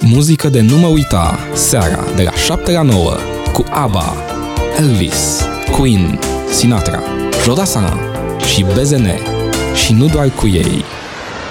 Muzică de nu mă uita, seara de la 7 la 9 cu ABBA, Elvis, Queen, Sinatra, Jodasana și BZN și nu doar cu ei.